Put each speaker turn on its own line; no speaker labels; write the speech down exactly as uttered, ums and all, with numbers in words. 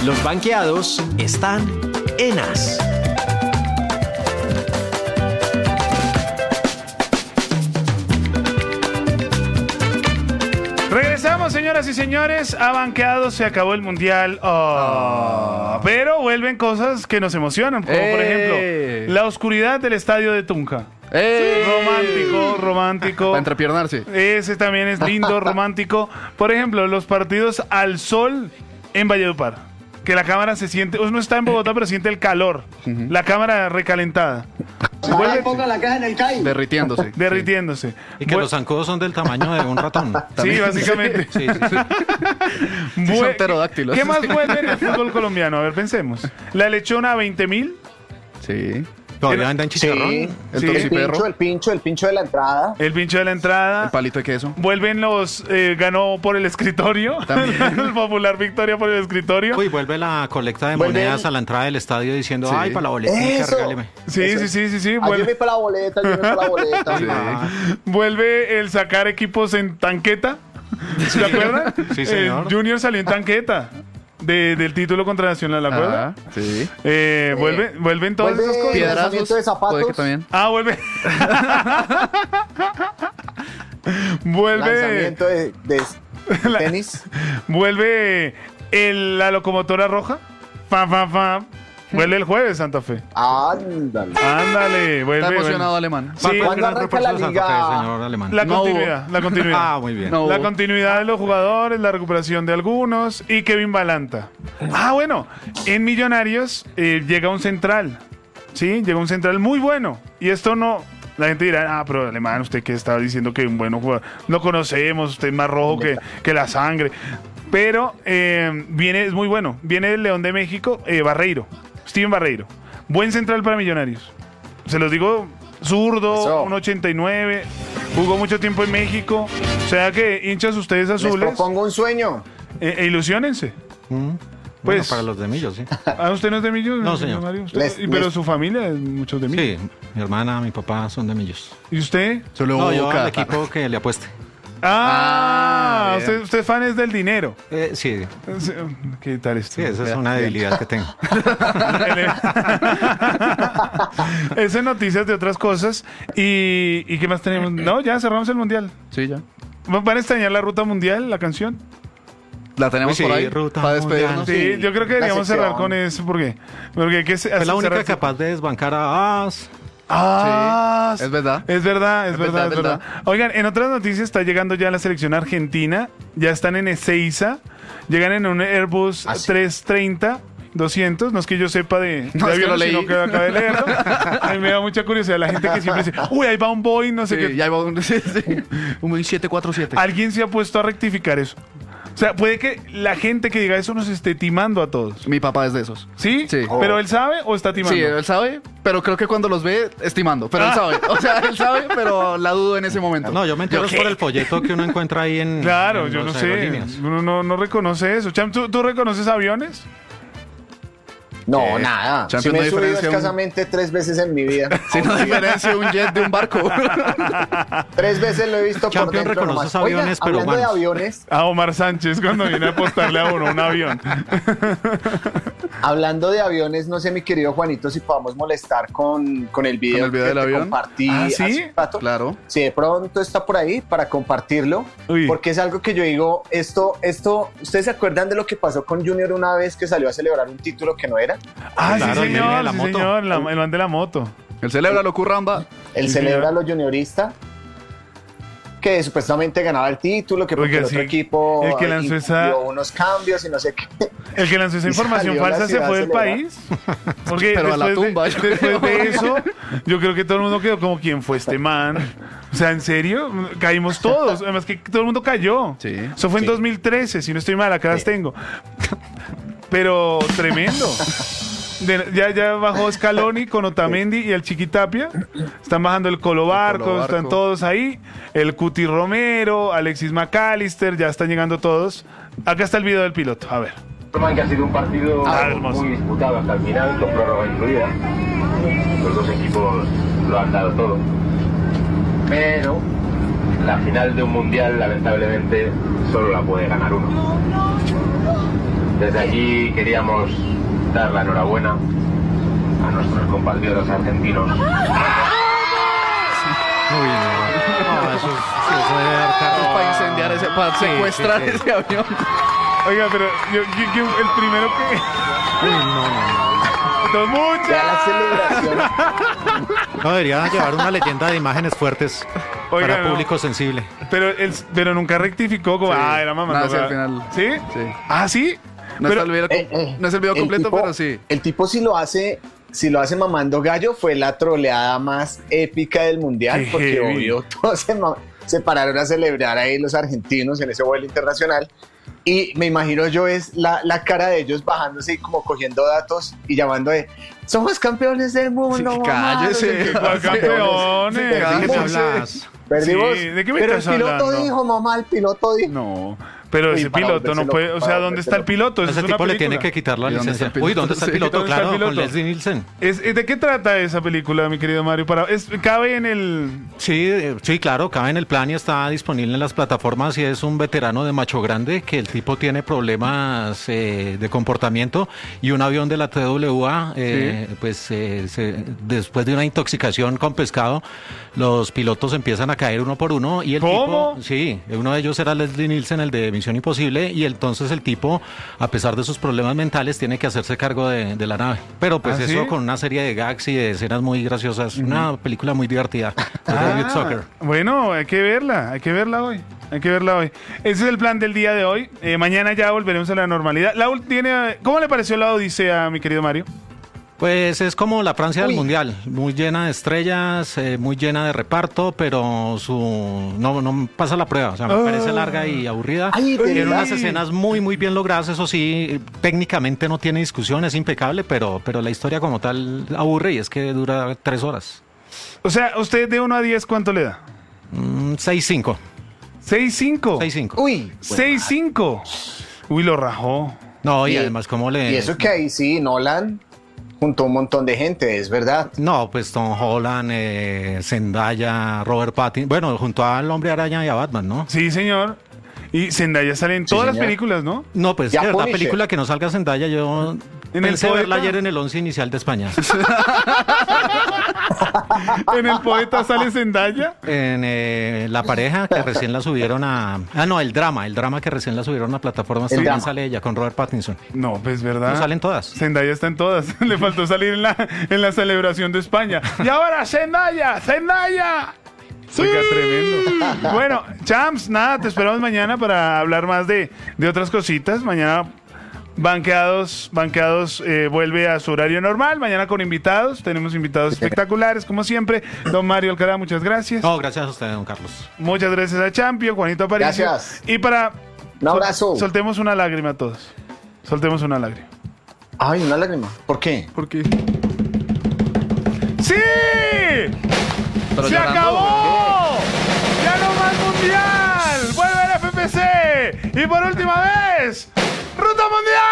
Los banqueados están en As.
Regresamos, señoras y señores, a banqueados, se acabó el mundial. Oh. Oh. Pero vuelven cosas que nos emocionan, como ¡Eh! Por ejemplo, la oscuridad del estadio de Tunja. ¡Eh! Romántico, romántico.
Para entrepiernarse.
Ese también es lindo, romántico. Por ejemplo, los partidos al sol en Valledupar. Que la cámara se siente, uno está en Bogotá, pero siente el calor. Uh-huh. La cámara recalentada.
Vuelve, ponga la caja en el C A I.
Derritiéndose.
Derritiéndose.
Sí. Y que Vuel- los zancudos son del tamaño de un ratón.
Sí, básicamente. Sí, sí, sí.
Sí, son pterodáctilos.
¿Qué más vuelve en el fútbol colombiano? A ver, pensemos. La lechona a veinte mil.
Sí.
¿Todavía anda en chicharrón?
Sí, el, sí. el pincho, el pincho, el pincho de la entrada.
El pincho de la entrada.
El palito de queso.
Vuelven los... Eh, ganó por el escritorio. También. El popular victoria por el escritorio.
Uy, vuelve la colecta de ¿Vuelve monedas el... a la entrada del estadio diciendo, sí. Ay, para la boletica, regáleme.
Sí,
Eso.
sí, sí, sí, sí.
Vuelve... Ayúdame para la boleta, ayúdame para la boleta. Sí.
Ah. Vuelve el sacar equipos en tanqueta. ¿Se acuerdan?
Sí, señor.
El Junior salió en tanqueta. De, del título contra Nacional, ¿la acuerdas?
Ah, sí.
Eh, vuelve,
eh,
vuelven todas
vuelve
esas cosas.
Piedrazos de zapatos.
También.
Ah, vuelve. vuelve.
Lanzamiento de, de, de
la,
tenis.
Vuelve el, la locomotora roja. Fa, fa, fa. Vuelve el jueves, Santa Fe.
Ándale.
Ándale. Vuelve,
Está emocionado
vuelve.
Alemán.
Sí.
¿Cuándo arranca la liga?
Fe, señor Alemán.
La
no
continuidad.
hubo.
La continuidad.
Ah, muy bien.
No la continuidad de los jugadores, la recuperación de algunos y Kevin Balanta. Ah, bueno. En Millonarios eh, llega un central. Sí, llega un central muy bueno. Y esto no... La gente dirá, ah, pero Alemán, usted que está diciendo que es un buen jugador. No conocemos, usted es más rojo que, que la sangre. Pero eh, viene, es muy bueno. Viene el León de México, eh, Barreiro. Steven Barreiro. Buen central para Millonarios. Se los digo, zurdo, un ochenta y nueve. Jugó mucho tiempo en México. O sea que hinchas ustedes azules.
Les propongo un sueño.
Eh, e ilusionense.
Mm.
Pues,
bueno, para los de Millos, sí.
¿Ah, usted no es de Millos?
No, señor.
Les, pero les... su familia es muchos de Millos.
Sí, mi hermana, mi papá son de Millos.
¿Y usted?
Solo
no, yo al equipo que le apueste.
Ah, ah usted, usted fan es del dinero.
Eh, sí.
¿Qué tal esto?
Sí, esa es una debilidad que tengo.
Esas noticias de otras cosas. ¿Y, ¿Y qué más tenemos? No, ya cerramos el mundial.
Sí, ya.
¿Van a extrañar la ruta mundial, la canción?
La tenemos
sí,
por ahí
ruta
para despedirnos.
Sí, yo creo que deberíamos cerrar con eso. ¿Por qué? Porque hay que
Fue la única capaz de desbancar a As.
Ah,
sí, es verdad.
Es verdad, es, es verdad, verdad, es verdad. verdad. Oigan, en otras noticias está llegando ya la selección argentina. Ya están en Ezeiza. Llegan en un Airbus ¿Ah, sí? trescientos treinta. doscientos, no es que yo sepa de,
no,
de
es
aviones,
que lo leí.
sino que acabé de leerlo. A mí me da mucha curiosidad la gente que siempre dice, uy, ahí va un Boeing, no sé
sí,
qué.
Ya va un, sí, sí. un Boeing siete cuatro siete.
Alguien se ha puesto a rectificar eso. O sea, puede que la gente que diga eso nos esté timando a todos.
Mi papá es de esos.
¿Sí?
Sí.
Oh. ¿Pero él sabe o está timando?
Sí, él sabe, pero creo que cuando los ve, estimando. Pero ah. él sabe. O sea, él sabe, pero la dudo en ese momento.
No, yo me entero por el folleto que uno encuentra ahí en
Claro,
en
yo no sé. Uno no, no reconoce eso. Cham, ¿tú, ¿tú reconoces aviones?
No,
eh,
nada. Si me he subido escasamente un... tres veces en mi vida.
Si no diferencia un jet de un barco.
Tres veces lo he visto
Champion
por dentro
reconoces aviones,
Oiga,
pero
hablando de aviones.
A Omar Sánchez cuando viene a apostarle a uno un avión.
Hablando de aviones, no sé, mi querido Juanito, si podamos molestar con, con el video,
¿Con el video
que
del avión?
compartí
¿Ah, sí?
hace un rato.
Claro.
Si de pronto está por ahí para compartirlo. Uy. Porque es algo que yo digo, esto, esto, ¿ustedes se acuerdan de lo que pasó con Junior una vez que salió a celebrar un título que no era?
Ah,
claro,
sí, señor,
la
sí,
moto.
señor, la, el man de la moto.
Él celebra lo curramba.
Él
sí,
celebra
señor.
lo juniorista. Que supuestamente ganaba el título, que porque
Oiga,
el otro
sí,
equipo
el que lanzó esa...
unos cambios y no sé qué.
El que lanzó esa información falsa se fue del país. Porque
Pero a la tumba,
de, después de eso, yo creo que todo el mundo quedó como, ¿quién fue este man? O sea, ¿en serio? Caímos todos. Además que todo el mundo cayó.
Sí.
Eso fue en
sí.
dos mil trece, si no estoy mal, acá sí. las tengo. Pero tremendo. De, ya, ya bajó Scaloni con Otamendi y el Chiquitapia. Están bajando el Colo Barco, el Colo Barco, están todos ahí. El Cuti Romero, Alexis McAllister, ya están llegando todos. Acá está el video del piloto, a ver.
Que ha sido un partido
ah,
muy disputado hasta el final, con prórroga incluida. Los dos equipos lo han dado todo. Pero la final de un mundial, lamentablemente, solo la puede ganar uno. Desde aquí queríamos dar la enhorabuena a nuestros compatriotas argentinos.
Uy, no. No, eso, sí, eso debe dar carro.
Para incendiar ese, para
Sí,
secuestrar
sí, sí.
ese avión.
Oiga, pero yo, yo- yo- el primero que...
Uy, no, no.
Entonces, muchas.
Ya la celebración.
No, debería llevar una leyenda de imágenes fuertes
Oiga,
para
no.
público sensible.
Pero, el, pero nunca rectificó como,
Sí.
ah, era mamá.
Nada, sí, al final.
¿Sí?
Sí.
Ah, ¿sí?
No,
Pero-
está el video, com-
Eh, eh,
no es el video completo,
tipo-
pero sí.
El tipo si lo hace, si lo hace mamando gallo, fue la troleada más épica del mundial,
Qué
porque
heavy.
obvio, todos se, ma- se pararon a celebrar ahí los argentinos en ese vuelo internacional. Y me imagino yo es la, la cara de ellos bajándose y como cogiendo datos y llamando de somos campeones del mundo.
Sí,
mamá,
cállese.
no sé qué,
¿Cuál campeones?
Sí,
¿De qué me
perdimos.
hablas?
Perdimos.
Sí, ¿de qué me
Pero el
estás
piloto
hablando?
dijo, mamá, el piloto dijo.
No, pero
Uy,
ese
para
piloto no
volvérselo-
puede, o sea,
para
¿dónde está el
volvérselo.
piloto? Eso
Ese
es una
tipo le
película.
tiene que quitar la
¿Y dónde
licencia.
está el
Uy,
piloto?
¿dónde está el
Sí,
piloto?
¿dónde está el
Claro, con
piloto?
Leslie Nielsen.
Es- es- ¿De qué trata esa película, mi querido Mario? Para, es, ¿cabe en el...?
Sí, eh, sí, claro, cabe en el plan y está disponible en las plataformas y es un veterano de Macho Grande que el tipo tiene problemas eh, de comportamiento y un avión de la T W A, eh, pues eh, se- después de una intoxicación con pescado, los pilotos empiezan a caer uno por uno y el
¿Cómo?
tipo, sí, uno de ellos era Leslie Nielsen, el de Misión Imposible, y entonces el tipo, a pesar de sus problemas mentales, tiene que hacerse cargo de, de la nave. Pero pues
¿Ah,
eso
sí?
con una serie de gags y de escenas muy graciosas, una película muy divertida. de David
Ah,
Zucker.
bueno, hay que verla, hay que verla hoy, hay que verla hoy. Ese es el plan del día de hoy. Eh, mañana ya volveremos a la normalidad. La, ul- tiene, ¿Cómo le pareció la Odisea, mi querido Mario?
Pues es como la Francia del
Uy.
Mundial, muy llena de estrellas, eh, muy llena de reparto, pero su no, no pasa la prueba, o sea, me
Ah.
parece larga y aburrida.
Ay,
Tiene
¿verdad?
unas escenas muy, muy bien logradas, eso sí, eh, técnicamente no tiene discusión, es impecable, pero, pero la historia como tal aburre y es que dura tres horas.
O sea, usted de uno a diez, ¿cuánto le da?
Mm, seis cinco.
¿seis cinco?
seis cinco.
Uy.
¿seis cinco? Uy, lo rajó.
No, y,
Y-
además como le...
Y eso que ahí sí, Nolan juntó un montón de gente, es verdad.
No, pues Tom Holland, eh, Zendaya, Robert Pattinson, bueno, junto al Hombre Araña y a Batman, ¿no?
Sí, señor. Y Zendaya sale en
Sí,
todas las
señor.
películas, ¿no?
No, pues
Ya
de verdad,
Punisher.
película que no salga Zendaya, yo
¿En
pensé
el
verla
poeta?
ayer en el once inicial de España.
En El Poeta sale Zendaya.
En eh, La Pareja, que recién la subieron a... Ah, no, el drama, el drama que recién la subieron a plataformas,
El
también
drama.
sale ella con Robert Pattinson.
No, pues verdad.
No salen todas.
Zendaya está en todas. Le faltó salir en la, en la celebración de España. Y ahora Zendaya, Zendaya. Oiga, tremendo. Bueno, Champs, nada, te esperamos mañana para hablar más de, de otras cositas. Mañana Banqueados, Banqueados eh, vuelve a su horario normal. Mañana con invitados. Tenemos invitados espectaculares, como siempre. Don Mario Alcalá, muchas gracias.
No, gracias a usted, don Carlos.
Muchas gracias a Champio, Juanito Aparicio.
Gracias.
Y para...
Un abrazo.
sol- soltemos una lágrima todos. Soltemos una lágrima.
Ay, una lágrima. ¿Por qué?
¿Por qué?
¡Sí!
Pero
¡Se
llorando,
acabó! ¡Ya no más mundial! ¡Vuelve el F P C! Y por última vez, ¡Ruta Mundial!